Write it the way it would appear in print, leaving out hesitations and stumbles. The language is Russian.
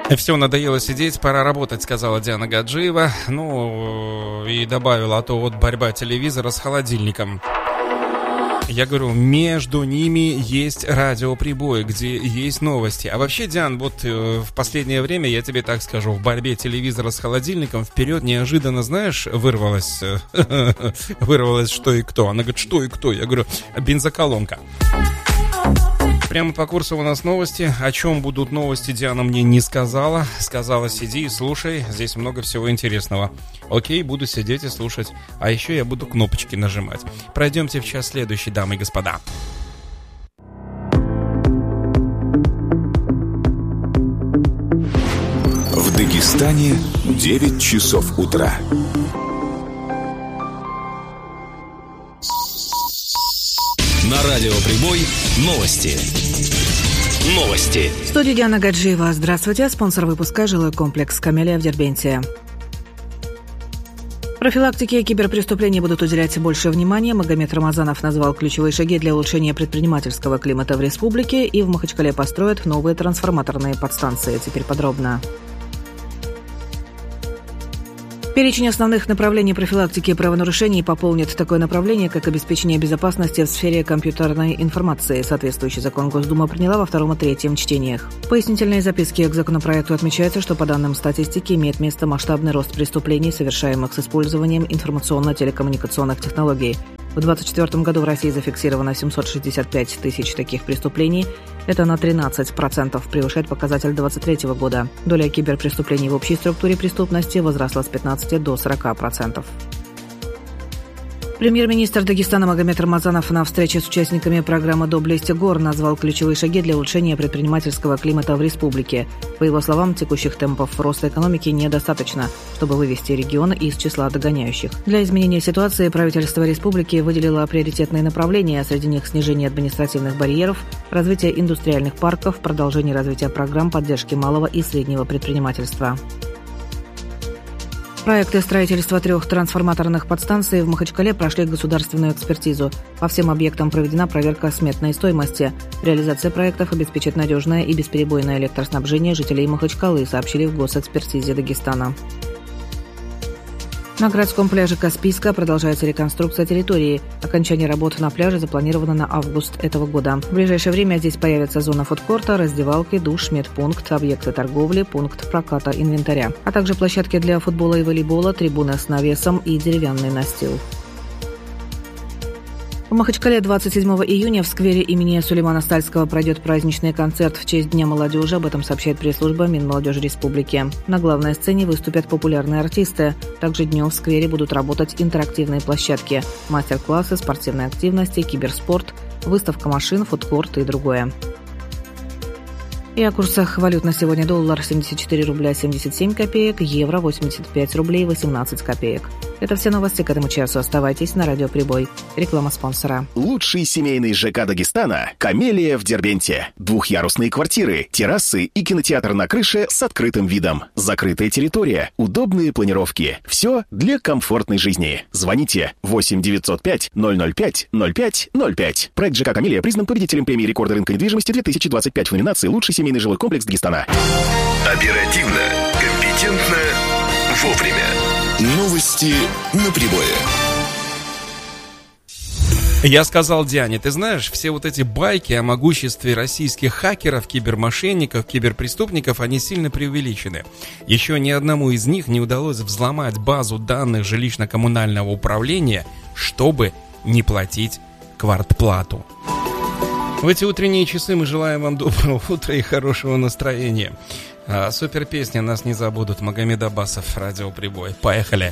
Все, надоело сидеть, пора работать, сказала Диана Гаджиева. Ну, и добавила, а то вот борьба телевизора с холодильником. Я говорю, между ними есть радиоприбой, где есть новости. А вообще, Диан, вот в последнее время, я тебе так скажу, в борьбе телевизора с холодильником вперед неожиданно, знаешь, вырвалось что и кто. Она говорит, что и кто? Я говорю, бензоколонка. Прямо по курсу у нас новости. О чем будут новости, Диана мне не сказала. Сказала, сиди и слушай, здесь много всего интересного. Окей, буду сидеть и слушать. А еще я буду кнопочки нажимать. Пройдемте в час следующий, дамы и господа. В Дагестане 9 часов утра. На радио «Прибой» новости. Новости. В студии Диана Гаджиева. Здравствуйте. Спонсор выпуска — жилой комплекс «Камелия» в Дербенте. Профилактике киберпреступлений будут уделять больше внимания. Магомед Рамазанов назвал ключевые шаги для улучшения предпринимательского климата в республике, и в Махачкале построят новые трансформаторные подстанции. Теперь подробно. Перечень основных направлений профилактики правонарушений пополнит такое направление, как обеспечение безопасности в сфере компьютерной информации. Соответствующий закон Госдума приняла во втором и третьем чтениях. В пояснительной записке к законопроекту отмечается, что по данным статистики имеет место масштабный рост преступлений, совершаемых с использованием информационно-телекоммуникационных технологий. В 2024 году в России зафиксировано 765 тысяч таких преступлений. Это на 13% превышает показатель 2023 года. Доля киберпреступлений в общей структуре преступности возросла с 15 до 40%. Премьер-министр Дагестана Магомед Рамазанов на встрече с участниками программы «Доблесть гор» назвал ключевые шаги для улучшения предпринимательского климата в республике. По его словам, текущих темпов роста экономики недостаточно, чтобы вывести регион из числа догоняющих. Для изменения ситуации правительство республики выделило приоритетные направления, среди них снижение административных барьеров, развитие индустриальных парков, продолжение развития программ поддержки малого и среднего предпринимательства. Проекты строительства 3 трансформаторных подстанций в Махачкале прошли государственную экспертизу. По всем объектам проведена проверка сметной стоимости. Реализация проектов обеспечит надежное и бесперебойное электроснабжение жителей Махачкалы, сообщили в госэкспертизе Дагестана. На городском пляже Каспийска продолжается реконструкция территории. Окончание работ на пляже запланировано на август этого года. В ближайшее время здесь появится зона фудкорта, раздевалки, душ, медпункт, объекты торговли, пункт проката инвентаря, а также площадки для футбола и волейбола, трибуны с навесом и деревянный настил. В Махачкале 27 июня в сквере имени Сулеймана Стальского пройдет праздничный концерт в честь Дня молодежи. Об этом сообщает пресс-служба Минмолодежи Республики. На главной сцене выступят популярные артисты. Также днем в сквере будут работать интерактивные площадки, мастер-классы, спортивные активности, киберспорт, выставка машин, фудкорт и другое. И о курсах валют на сегодня: доллар 74 рубля 77 копеек, евро 85 рублей 18 копеек. Это все новости к этому часу. Оставайтесь на радио «Прибой». Реклама спонсора. Лучший семейный ЖК Дагестана — «Камелия» в Дербенте. Двухъярусные квартиры, террасы и кинотеатр на крыше с открытым видом. Закрытая территория, удобные планировки. Все для комфортной жизни. Звоните 8 905 005 05 05. Проект ЖК «Камелия» признан победителем премии рекорда рынка недвижимости 2025 в номинации «Лучший семейный жилой комплекс Дагестана». Оперативно, компетентно, вовремя. Новости на Прибое. Я сказал Диане, ты знаешь, все вот эти байки о могуществе российских хакеров, кибермошенников, киберпреступников, они сильно преувеличены. Еще ни одному из них не удалось взломать базу данных жилищно-коммунального управления, чтобы не платить квартплату. В эти утренние часы мы желаем вам доброго утра и хорошего настроения. Супер песня «Нас не забудут». Магомед Аббасов, радио «Прибой». Поехали!